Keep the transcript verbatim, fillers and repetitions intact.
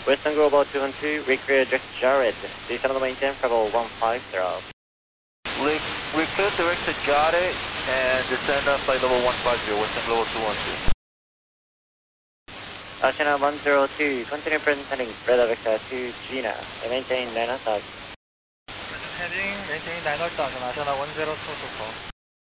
Western Global two one two, recreate direct Jared. Descend on the maintain, travel one five zero. Recruit direct to Jared and descend on flight level one five zero, Western Global two one two. Ashina one zero two, continue present heading, radar vector to Gina, and maintain nine outside. Present heading, maintain nine outside, Ashina one zero two two four.